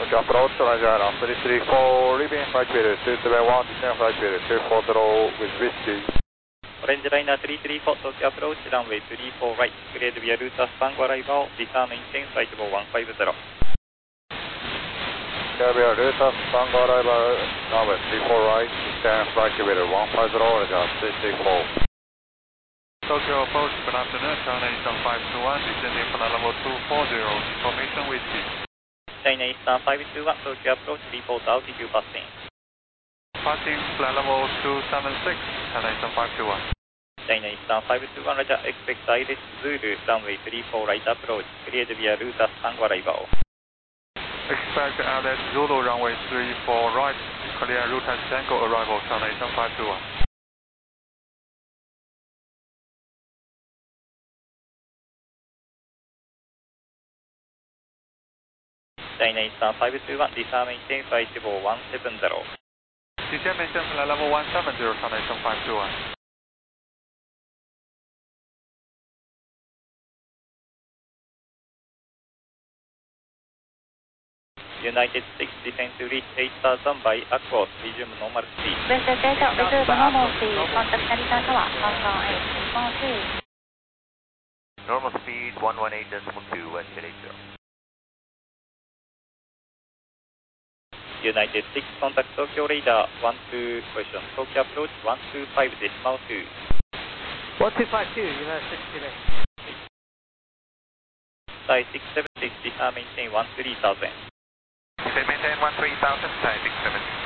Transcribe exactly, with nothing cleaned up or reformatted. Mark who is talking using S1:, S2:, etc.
S1: Tokyo approach, Roger, three three four, leaving flight period two seven one, descend flight period two four zero with whiskey.
S2: オレンジライナーさんさんよん、東京アプローチ、ランウェイさんじゅうよんライト、クレードビアルータスタンゴアライバーを、リターメインテンフライトボーいちごゼロ。
S1: Carrier Lutas Tango arrival number three four right, descend flight period one five zero, Roger, three three four.
S3: Tokyo approach, good afternoon, China Eastern five two one, descending from level two four zero, information whiskey.
S2: China Eastern five two one, Tokyo approach, report altitude passing.
S3: Passing flight level two seven six, China Eastern five two one.
S2: China Eastern five two one, Roger, expect Iris Zulu, runway three four right approach, cleared via Lutas Tango arrival.
S3: Expect Alice Zulu runway three four right, clear Lutas Tango arrival, China Eastern five two one.
S2: China Eastern five two one, disarm maintain flight level one seven zero.
S3: Descend maintain flight level one seven zero, China Eastern five two one.
S2: United six, descend to reach eight thousand by Aquos, resume normal speed.
S4: Visit data, resume normal speed, contact Narita Tower, one one eight, four three.
S5: Normal speed one one eight point two, West eight zero.
S2: United six, contact Tokyo radar, one two, question, Tokyo approach, one two five decimal two.
S6: one two five two, United six, delay.
S2: Sky six seven six, disarm maintain one three thousand.
S5: Descend maintain one three thousand, Sky six seven six.